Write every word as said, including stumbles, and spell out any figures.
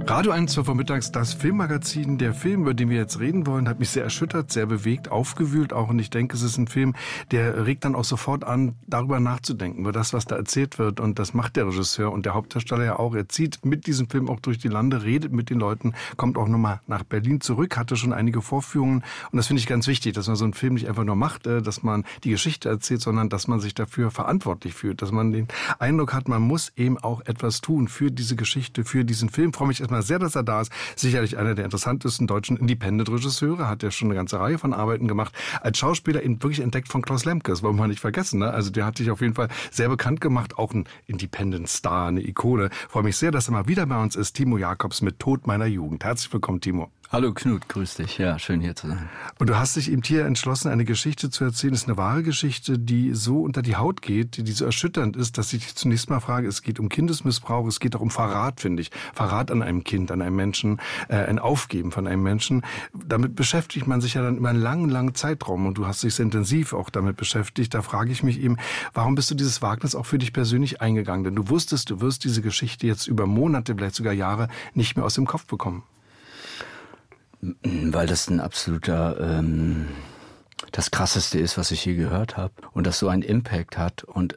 Radio eins, zwölf Uhr mittags, das Filmmagazin. Der Film, über den wir jetzt reden wollen, hat mich sehr erschüttert, sehr bewegt, aufgewühlt auch. Und ich denke, es ist ein Film, der regt dann auch sofort an, darüber nachzudenken, über das, was da erzählt wird. Und das macht der Regisseur und der Hauptdarsteller ja auch. Er zieht mit diesem Film auch durch die Lande, redet mit den Leuten, kommt auch nochmal nach Berlin zurück, hatte schon einige Vorführungen. Und das finde ich ganz wichtig, dass man so einen Film nicht einfach nur macht, dass man die Geschichte erzählt, sondern dass man sich dafür verantwortlich fühlt. Dass man den Eindruck hat, man muss eben auch etwas tun für diese Geschichte, für diesen Film. Ich freue mich erstmal sehr, dass er da ist. Sicherlich einer der interessantesten deutschen Independent-Regisseure. Hat ja schon eine ganze Reihe von Arbeiten gemacht. Als Schauspieler eben wirklich entdeckt von Klaus Lemke. Das wollen wir nicht vergessen. Ne? Also der hat sich auf jeden Fall sehr bekannt gemacht. Auch ein Independent-Star, eine Ikone. Ich freue mich sehr, dass er mal wieder bei uns ist. Timo Jacobs mit Tod meiner Jugend. Herzlich willkommen, Timo. Hallo Knut, grüß dich. Ja, schön hier zu sein. Und du hast dich eben hier entschlossen, eine Geschichte zu erzählen. Das ist eine wahre Geschichte, die so unter die Haut geht, die so erschütternd ist, dass ich dich zunächst mal frage, es geht um Kindesmissbrauch, es geht auch um Verrat, finde ich. Verrat an einem Kind, an einem Menschen, äh, ein Aufgeben von einem Menschen. Damit beschäftigt man sich ja dann über einen langen, langen Zeitraum und du hast dich sehr intensiv auch damit beschäftigt. Da frage ich mich eben, warum bist du dieses Wagnis auch für dich persönlich eingegangen? Denn du wusstest, du wirst diese Geschichte jetzt über Monate, vielleicht sogar Jahre nicht mehr aus dem Kopf bekommen. Weil das ein absoluter, ähm, das Krasseste ist, was ich je gehört habe. Und das so einen Impact hat. Und